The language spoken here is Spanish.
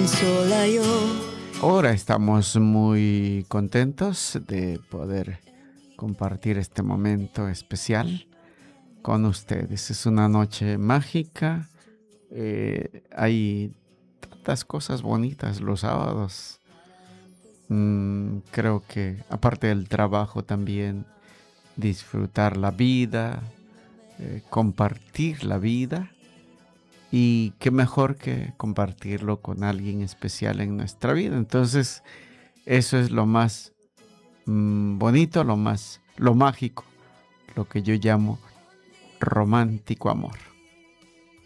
sola yo. Ahora estamos muy contentos de poder compartir este momento especial con ustedes. Es una noche mágica. Hay tantas cosas bonitas los sábados. Creo que aparte del trabajo también disfrutar la vida, compartir la vida. Y qué mejor que compartirlo con alguien especial en nuestra vida. Entonces, eso es lo más bonito, lo mágico, lo que yo llamo romántico amor.